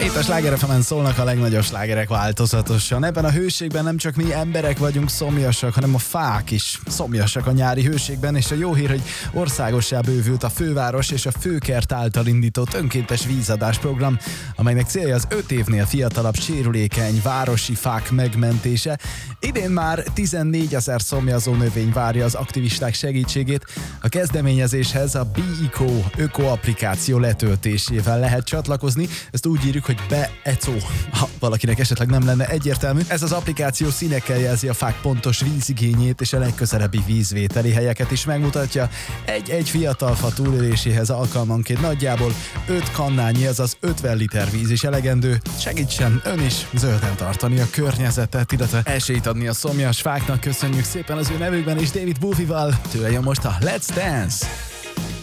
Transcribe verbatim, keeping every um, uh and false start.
Itt a Sláger ef emen szólnak a legnagyobb slágerek változatosan. Ebben a hőségben nem csak mi emberek vagyunk szomjasak, hanem a fák is szomjasak a nyári hőségben, és a jó hír, hogy országossá bővült a főváros és a főkert által indított önkéntes vízadás program, amelynek célja az öt évnél fiatalabb sérülékeny városi fák megmentése. Idén már tizennégyezer szomjazó növény várja az aktivisták segítségét. A kezdeményezéshez a BeEco ökoapplikáció letöltésével lehet csatlakozni. Ezt úgy írjuk, hogy BeEco, ha valakinek esetleg nem lenne egyértelmű. Ez az applikáció színekkel jelzi a fák pontos vízigényét, és a legközelebbi vízvételi helyeket is megmutatja. Egy-egy fiatal fa túléléséhez alkalmanként nagyjából öt kannányi, azaz ötven liter víz is elegendő. Segítsen ön is zölden tartani a környezetet, illetve esélyt adni a szomjas fáknak. Köszönjük szépen az ő nevükben, és David Bowie-val tőle jön most a Let's Dance!